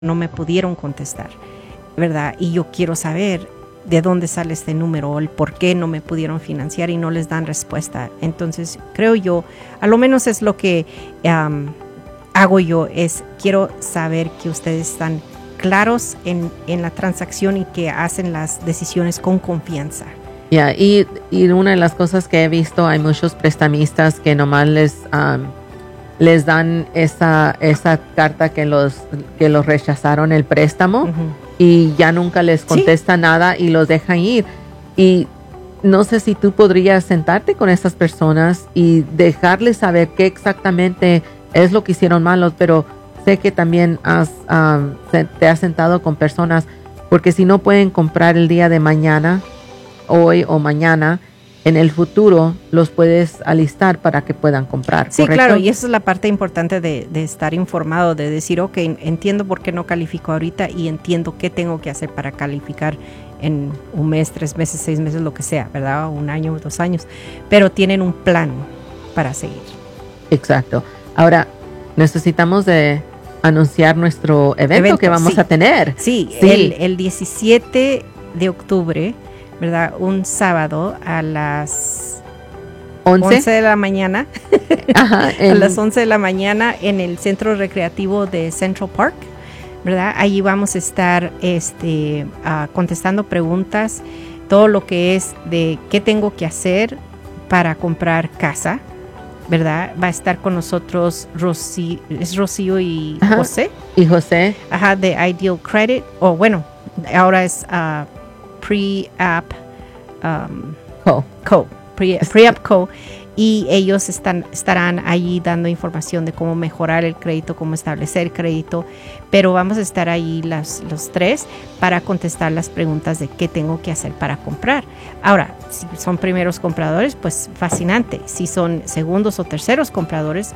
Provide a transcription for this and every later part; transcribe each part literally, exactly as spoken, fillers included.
no me pudieron contestar, ¿verdad? Y yo quiero saber de dónde sale este número o el por qué no me pudieron financiar y no les dan respuesta. Entonces, creo yo, a lo menos es lo que um, hago yo, es quiero saber que ustedes están claros en, en la transacción y que hacen las decisiones con confianza. Yeah, y, y una de las cosas que he visto, hay muchos prestamistas que nomás les... Um, les dan esa esa carta que los que los rechazaron el préstamo uh-huh. y ya nunca les contesta ¿Sí? nada y los dejan ir. Y no sé si tú podrías sentarte con esas personas y dejarles saber qué exactamente es lo que hicieron malos, pero sé que también has um, te has sentado con personas, porque si no pueden comprar el día de mañana, hoy o mañana, en el futuro los puedes alistar para que puedan comprar. Sí, ¿correcto? Claro, y esa es la parte importante de, de estar informado, de decir, ok, entiendo por qué no califico ahorita y entiendo qué tengo que hacer para calificar en un mes, tres meses, seis meses, lo que sea, ¿verdad? Un año, dos años, pero tienen un plan para seguir. Exacto. Ahora, necesitamos de anunciar nuestro evento, evento que vamos sí. a tener. Sí, sí. El, el diecisiete de octubre, ¿verdad? Un sábado a las once de la mañana. Ajá, el... A las once de la mañana en el Centro Recreativo de Central Park, ¿verdad? Allí vamos a estar este, uh, contestando preguntas, todo lo que es de qué tengo que hacer para comprar casa, ¿verdad? Va a estar con nosotros Rocío, es Rocío y Ajá. José. Y José. Ajá, de Ideal Credit, o bueno, ahora es... Uh, Pre-App um, Co, Co Pre, Pre-App Co, y ellos están, estarán allí dando información de cómo mejorar el crédito, cómo establecer crédito, pero vamos a estar ahí las, los tres para contestar las preguntas de qué tengo que hacer para comprar. Ahora, si son primeros compradores, pues fascinante. Si son segundos o terceros compradores,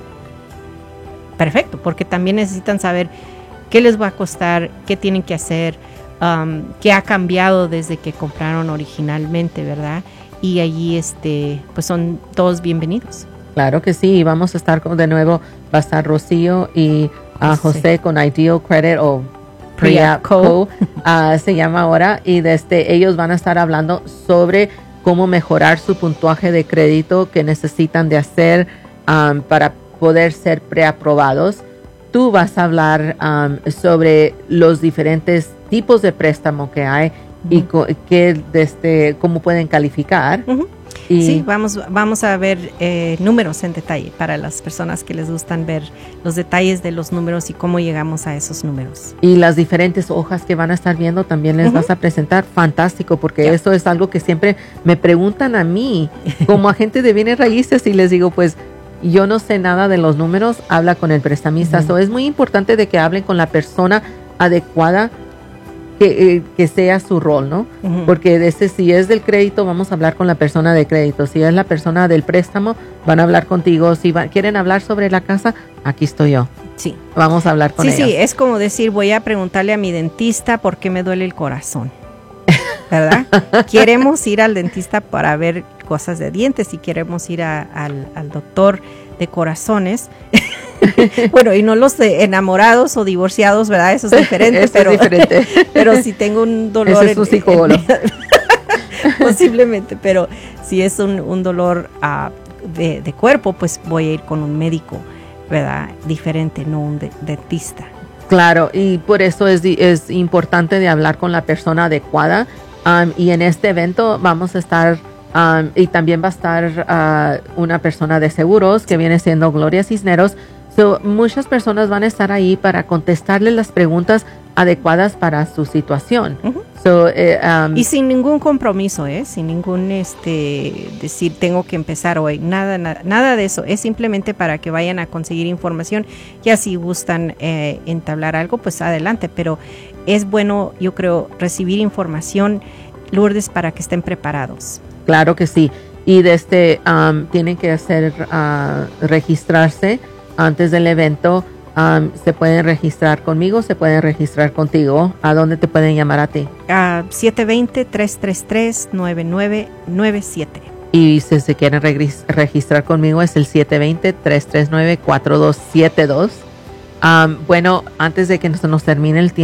perfecto, porque también necesitan saber qué les va a costar, qué tienen que hacer, Um, que ha cambiado desde que compraron originalmente, ¿verdad? Y allí este, pues son todos bienvenidos. Claro que sí, vamos a estar de nuevo, va a estar Rocío y uh, José sí. con Ideal Credit o Pre-App Co, uh, se llama ahora, y desde ellos van a estar hablando sobre cómo mejorar su puntuaje de crédito que necesitan de hacer um, para poder ser preaprobados. Tú vas a hablar um, sobre los diferentes tipos de préstamo que hay uh-huh. y co- que desde cómo pueden calificar. Uh-huh. Y sí, vamos, vamos a ver eh, números en detalle para las personas que les gustan ver los detalles de los números y cómo llegamos a esos números. Y las diferentes hojas que van a estar viendo también les uh-huh. vas a presentar. Fantástico, porque yeah. eso es algo que siempre me preguntan a mí como agente de bienes raíces y les digo, pues, yo no sé nada de los números, habla con el prestamista. Uh-huh. So, es muy importante de que hablen con la persona adecuada que, eh, que sea su rol, ¿no? Uh-huh. Porque de ese, si es del crédito, vamos a hablar con la persona de crédito. Si es la persona del préstamo, van a hablar contigo. Si va, quieren hablar sobre la casa, aquí estoy yo. Sí. Vamos a hablar con sí, ellos. Sí, sí, es como decir, voy a preguntarle a mi dentista por qué me duele el corazón, ¿verdad? Queremos ir al dentista para ver cosas de dientes y queremos ir a, al, al doctor de corazones. Bueno, y no los de enamorados o divorciados, ¿verdad? Eso es diferente. Eso pero, es diferente. Pero si tengo un dolor... Ese es un psicólogo. Posiblemente, pero si es un, un dolor uh, de, de cuerpo, pues voy a ir con un médico, ¿verdad? Diferente, no un de, dentista. Claro, y por eso es, es importante de hablar con la persona adecuada. Um, y en este evento vamos a estar... Um, y también va a estar uh, una persona de seguros que viene siendo Gloria Cisneros. So, muchas personas van a estar ahí para contestarle las preguntas adecuadas para su situación. Uh-huh. So, eh, um, y sin ningún compromiso, ¿eh? Sin ningún este decir tengo que empezar hoy. Nada, nada, nada de eso. Es simplemente para que vayan a conseguir información. Ya si gustan eh, entablar algo, pues adelante. Pero es bueno, yo creo, recibir información, Lourdes, para que estén preparados. Claro que sí. Y desde um, tienen que hacer uh, registrarse antes del evento. Um, se pueden registrar conmigo, se pueden registrar contigo. ¿A dónde te pueden llamar a ti? A uh, siete dos cero, tres tres tres, nueve nueve nueve siete. Y si se quieren regis- registrar conmigo es el siete dos cero, tres tres nueve, cuatro dos siete dos. Um, bueno, antes de que nos, nos termine el tiempo,